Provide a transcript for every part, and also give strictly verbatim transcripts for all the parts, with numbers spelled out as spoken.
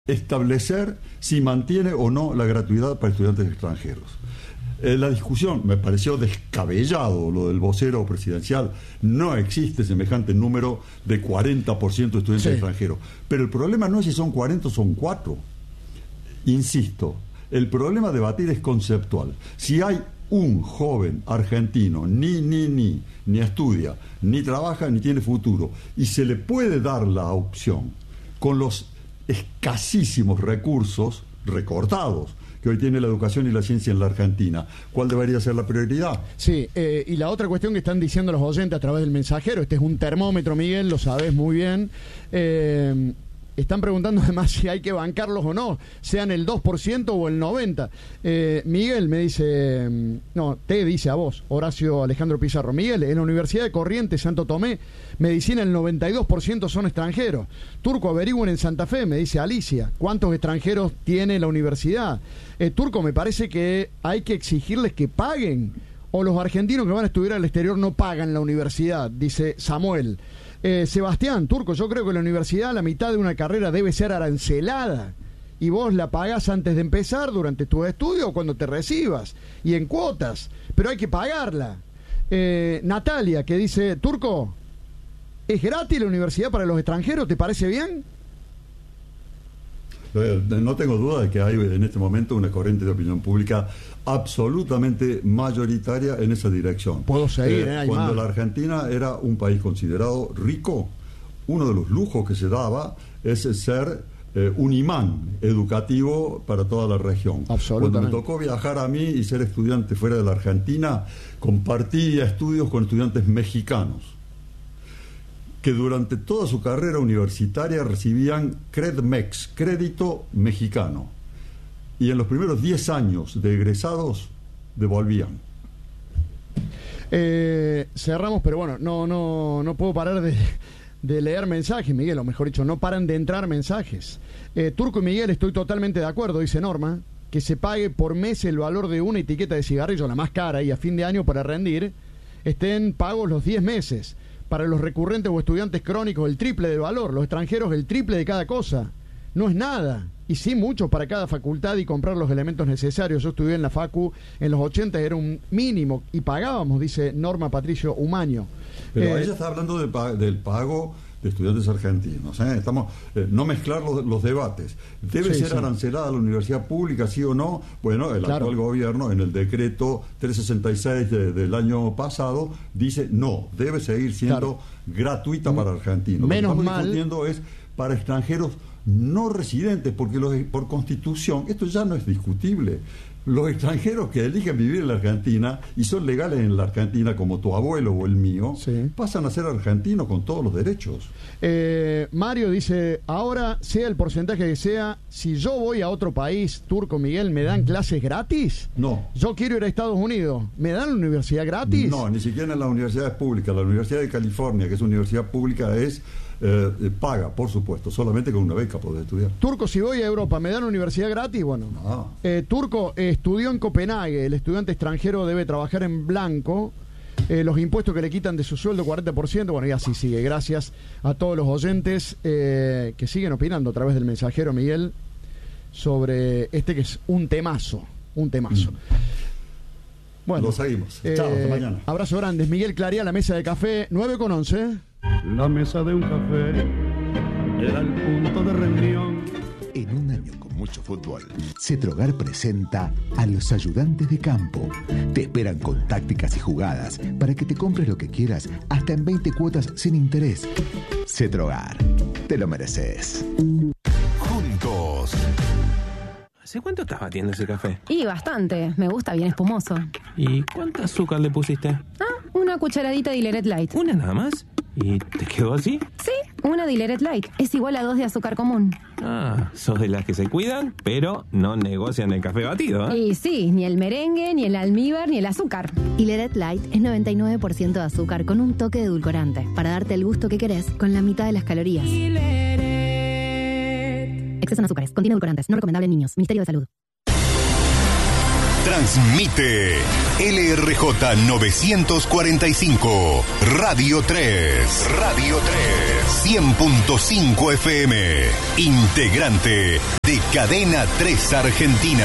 establecer si mantiene o no la gratuidad para estudiantes extranjeros. Eh, la discusión me pareció descabellado lo del vocero presidencial. No existe semejante número de cuarenta por ciento de estudiantes sí. extranjeros. Pero el problema no es si son cuarenta o son cuatro. Insisto, el problema a debatir es conceptual. Si hay un joven argentino, ni, ni, ni, ni estudia, ni trabaja, ni tiene futuro, y se le puede dar la opción con los escasísimos recursos recortados que hoy tiene la educación y la ciencia en la Argentina, ¿cuál debería ser la prioridad? Sí, eh, y la otra cuestión que están diciendo los oyentes a través del mensajero, este es un termómetro, Miguel, lo sabes muy bien, eh, están preguntando además si hay que bancarlos o no, sean el dos por ciento o el noventa por ciento. Eh, Miguel me dice, no, te dice a vos, Horacio Alejandro Pizarro, Miguel, en la Universidad de Corrientes, Santo Tomé, medicina el noventa y dos por ciento son extranjeros. Turco, averigüen en Santa Fe, me dice Alicia, ¿cuántos extranjeros tiene la universidad? Eh, Turco, me parece que hay que exigirles que paguen, o los argentinos que van a estudiar al exterior no pagan la universidad, dice Samuel. Eh, Sebastián, Turco, yo creo que la universidad, la mitad de una carrera debe ser arancelada y vos la pagás antes de empezar, durante tus estudios o cuando te recibas, y en cuotas, pero hay que pagarla. Eh, Natalia, que dice, Turco, ¿es gratis la universidad para los extranjeros? ¿Te parece bien? No tengo duda de que hay en este momento una corriente de opinión pública absolutamente mayoritaria en esa dirección. Puedo seguir, eh, eh, cuando más. la Argentina era un país considerado rico, uno de los lujos que se daba es ser eh, un imán educativo para toda la región. Cuando me tocó viajar a mí y ser estudiante fuera de la Argentina, compartí estudios con estudiantes mexicanos que durante toda su carrera universitaria recibían CredMex, crédito mexicano, y en los primeros diez años de egresados devolvían. Eh, cerramos, pero bueno, no, no, no puedo parar de, de leer mensajes, Miguel, o mejor dicho, no paran de entrar mensajes. Eh, Turco y Miguel, estoy totalmente de acuerdo, dice Norma, que se pague por mes el valor de una etiqueta de cigarrillo, la más cara, y a fin de año para rendir, estén pagos los diez meses. Para los recurrentes o estudiantes crónicos, el triple de valor. Los extranjeros, el triple de cada cosa. No es nada. Y sí mucho para cada facultad y comprar los elementos necesarios. Yo estudié en la Facu en los ochenta, era un mínimo. Y pagábamos, dice Norma Patricio Umaño. Pero eh, ella está hablando del pago, del pago de estudiantes argentinos. ¿eh? Estamos eh, no mezclar los, los debates. ¿Debe sí, ser sí. arancelada la universidad pública, sí o no? Bueno, el claro. actual gobierno, en el decreto trescientos sesenta y seis de, del año pasado, dice no, debe seguir siendo claro. gratuita para argentinos. Menos Lo que estamos mal. discutiendo es para extranjeros no residentes, porque los, por constitución, esto ya no es discutible. Los extranjeros que eligen vivir en la Argentina y son legales en la Argentina, como tu abuelo o el mío, sí. pasan a ser argentinos con todos los derechos. Eh, Mario dice, ahora, sea el porcentaje que sea, si yo voy a otro país, Turco, Miguel, ¿me dan clases gratis? No. Yo quiero ir a Estados Unidos, ¿me dan la universidad gratis? No, ni siquiera en las universidades públicas. La Universidad de California, que es una universidad pública, es... Eh, paga, por supuesto, solamente con una beca podés estudiar. Turco, si voy a Europa, ¿me dan universidad gratis? Bueno, ah. eh, Turco, eh, estudió en Copenhague, el estudiante extranjero debe trabajar en blanco, eh, los impuestos que le quitan de su sueldo, cuarenta por ciento, bueno, y así sigue. Gracias a todos los oyentes eh, que siguen opinando a través del mensajero, Miguel, sobre este que es un temazo, un temazo. Mm. Bueno, lo seguimos. Eh, Chao, hasta mañana. Abrazo grande. Miguel Claría, la mesa de café, nueve con once. La mesa de un café era el punto de reunión. En un año con mucho fútbol, Cetrogar presenta a los ayudantes de campo. Te esperan con tácticas y jugadas para que te compres lo que quieras, hasta en veinte cuotas sin interés. Cetrogar, te lo mereces. Juntos. ¿Hace cuánto estás batiendo ese café? Y bastante, me gusta bien espumoso. ¿Y cuánto azúcar le pusiste? Ah, una cucharadita de Dilleret Light. ¿Una nada más? ¿Y te quedó así? Sí, una Dilleret Light. Es igual a dos de azúcar común. Ah, sos de las que se cuidan, pero no negocian el café batido, ¿eh? Y sí, ni el merengue, ni el almíbar, ni el azúcar. Dilleret Light es noventa y nueve por ciento de azúcar con un toque de edulcorante, para darte el gusto que querés con la mitad de las calorías. Exceso en azúcares, contiene edulcorantes, no recomendable en niños. Ministerio de Salud. Transmite L R J novecientos cuarenta y cinco, Radio tres. Radio tres. cien punto cinco F M. Integrante de Cadena tres Argentina.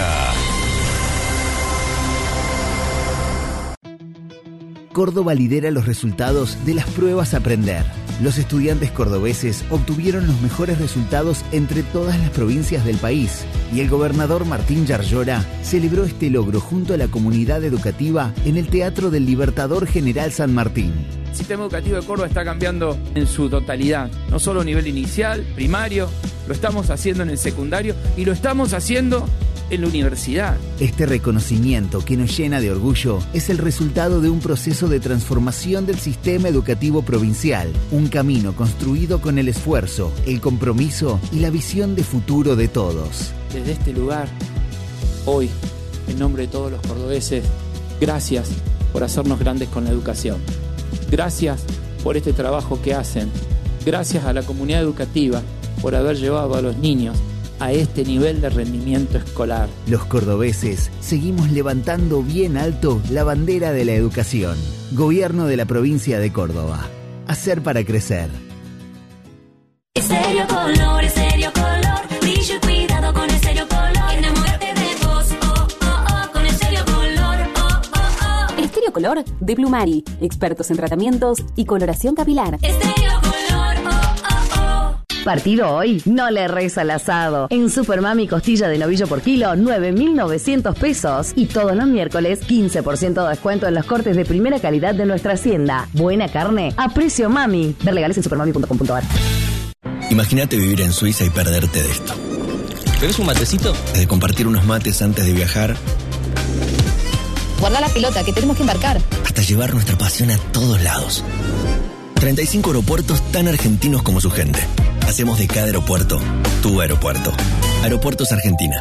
Córdoba lidera los resultados de las pruebas Aprender. Los estudiantes cordobeses obtuvieron los mejores resultados entre todas las provincias del país y el gobernador Martín Yarlora celebró este logro junto a la comunidad educativa en el Teatro del Libertador General San Martín. El sistema educativo de Córdoba está cambiando en su totalidad, no solo a nivel inicial, primario, lo estamos haciendo en el secundario y lo estamos haciendo en la universidad. Este reconocimiento que nos llena de orgullo es el resultado de un proceso de transformación del sistema educativo provincial, un camino construido con el esfuerzo, el compromiso y la visión de futuro de todos. Desde este lugar, hoy, en nombre de todos los cordobeses, gracias por hacernos grandes con la educación. Gracias por este trabajo que hacen. Gracias a la comunidad educativa por haber llevado a los niños a este nivel de rendimiento escolar. Los cordobeses seguimos levantando bien alto la bandera de la educación. Gobierno de la provincia de Córdoba. Hacer para crecer. Estéreo Color, Estéreo Color, brillo y cuidado con Estéreo Color. Enamórate de vos, oh, oh, oh, con Estéreo Color, oh, oh, oh. Estéreo Color de Plumari, expertos en tratamientos y coloración capilar. Estéreo Color, oh, oh, oh. Partido hoy, no le erres al asado. En Supermami costilla de novillo por kilo, nueve mil novecientos pesos. Y todos los miércoles, quince por ciento de descuento en los cortes de primera calidad de nuestra hacienda. Buena carne a precio mami. Ver legales en supermami punto com punto a r. Imagínate vivir en Suiza y perderte de esto. ¿Querés un matecito? De compartir unos mates antes de viajar. Guarda la pelota, que tenemos que embarcar. Hasta llevar nuestra pasión a todos lados. treinta y cinco aeropuertos tan argentinos como su gente. Hacemos de cada aeropuerto tu aeropuerto. Aeropuertos Argentina.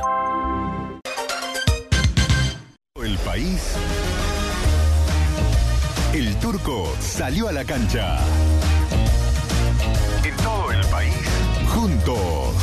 El país. El Turco salió a la cancha.